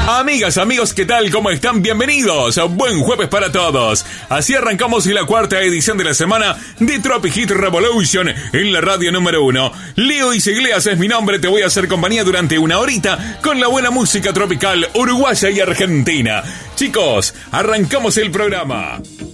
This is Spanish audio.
Amigas, amigos, ¿qué tal? ¿Cómo están? Bienvenidos. Buen jueves para todos. Así arrancamos la cuarta edición de la semana de Tropic Hit Revolution en la radio número 1. Leo Iglesias es mi nombre. Te voy a hacer compañía durante una horita con la buena música tropical uruguaya y argentina. Chicos, arrancamos el programa.